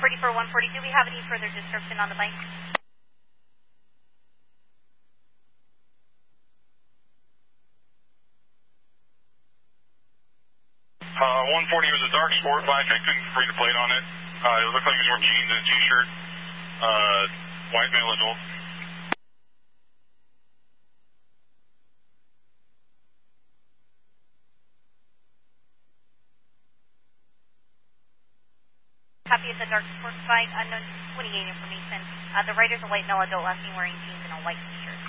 44 140, do we have any further description on the bike? 140 was a dark sport bike. I couldn't read the plate on it. It looked like he was wearing jeans and a t-shirt. White male adult. Copy of the dark sports bike, unknown 28 information. The rider's a white male adult, last seen wearing jeans and a white t-shirt.